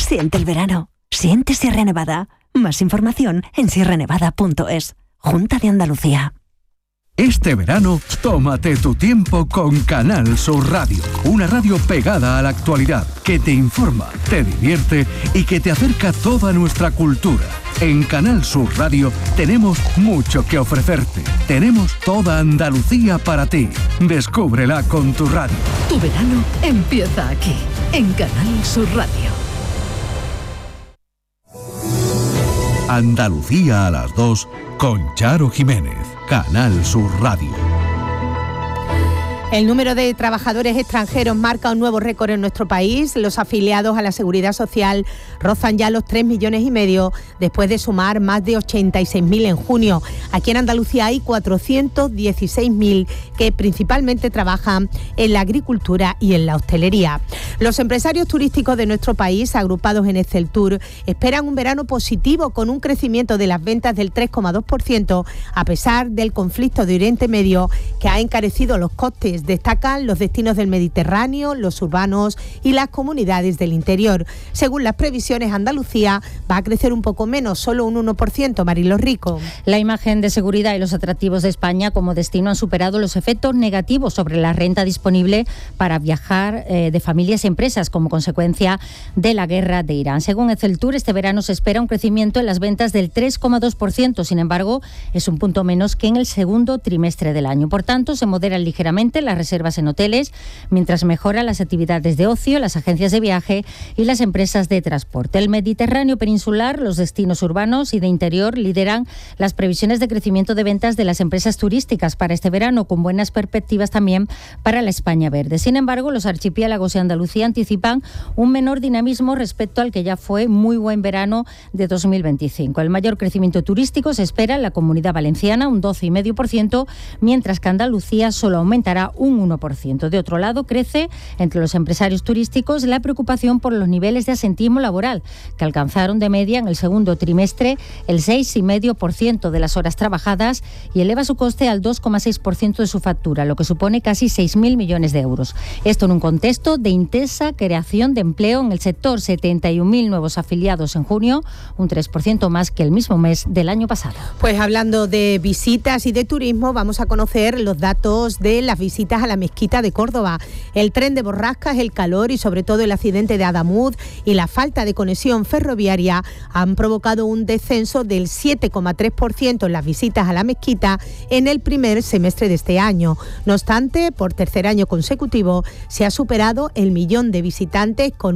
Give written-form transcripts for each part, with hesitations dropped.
Siente el verano. Siente Sierra Nevada. Más información en sierranevada.es. Junta de Andalucía. Este verano, tómate tu tiempo con Canal Sur Radio. Una radio pegada a la actualidad, que te informa, te divierte y que te acerca toda nuestra cultura. En Canal Sur Radio tenemos mucho que ofrecerte. Tenemos toda Andalucía para ti. Descúbrela con tu radio. Tu verano empieza aquí, en Canal Sur Radio. Andalucía a las 2 con Charo Jiménez. Canal Sur Radio. El número de trabajadores extranjeros marca un nuevo récord en nuestro país. Los afiliados a la Seguridad Social rozan ya los 3,5 millones después de sumar más de 86.000 en junio. Aquí en Andalucía hay 416.000 que principalmente trabajan en la agricultura y en la hostelería. Los empresarios turísticos de nuestro país, agrupados en Exceltur, esperan un verano positivo con un crecimiento de las ventas del 3,2%, a pesar del conflicto de Oriente Medio que ha encarecido los costes. Destacan los destinos del Mediterráneo, los urbanos y las comunidades del interior. Según las previsiones, Andalucía va a crecer un poco menos, solo un 1%, Mariló Rico. La imagen de seguridad y los atractivos de España como destino han superado los efectos negativos sobre la renta disponible para viajar de familias y empresas como consecuencia de la guerra de Irán. Según Exceltur, este verano se espera un crecimiento en las ventas del 3,2%. Sin embargo, es un punto menos que en el segundo trimestre del año. Por tanto, se moderan ligeramente las reservas en hoteles, mientras mejoran las actividades de ocio, las agencias de viaje y las empresas de transporte. El Mediterráneo peninsular, los destinos urbanos y de interior lideran las previsiones de crecimiento de ventas de las empresas turísticas para este verano, con buenas perspectivas también para la España verde. Sin embargo, los archipiélagos y Andalucía anticipan un menor dinamismo respecto al que ya fue muy buen verano de 2025. El mayor crecimiento turístico se espera en la Comunidad Valenciana, un 12,5%, mientras que Andalucía solo aumentará un 1%. De otro lado, crece entre los empresarios turísticos la preocupación por los niveles de asentismo laboral, que alcanzaron de media en el segundo trimestre el 6,5% de las horas trabajadas y eleva su coste al 2,6% de su factura, lo que supone casi 6.000 millones de euros. Esto en un contexto de intensa creación de empleo en el sector, 71.000 nuevos afiliados en junio, un 3% más que el mismo mes del año pasado. Pues hablando de visitas y de turismo, vamos a conocer los datos de las visitas a la mezquita de Córdoba. El tren de borrascas, el calor y sobre todo el accidente de Adamuz y la falta de conexión ferroviaria han provocado un descenso del 7,3% en las visitas a la mezquita en el primer semestre de este año. No obstante, por tercer año consecutivo se ha superado el 1 millón de visitantes con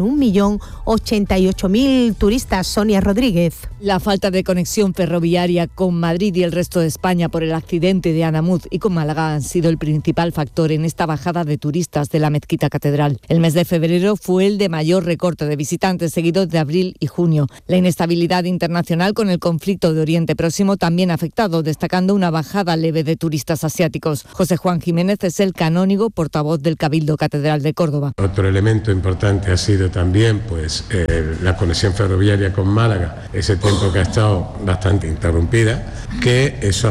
1.088.000 turistas. Sonia Rodríguez. La falta de conexión ferroviaria con Madrid y el resto de España por el accidente de Adamuz y con Málaga han sido el principal factor en esta bajada de turistas de la mezquita catedral. El mes de febrero fue el de mayor recorte de visitantes, seguido de abril y junio. La inestabilidad internacional con el conflicto de Oriente Próximo también ha afectado, destacando una bajada leve de turistas asiáticos. José Juan Jiménez es el canónigo portavoz del Cabildo Catedral de Córdoba. Otro elemento importante ha sido también la conexión ferroviaria con Málaga, ese tiempo que ha estado bastante interrumpida, que eso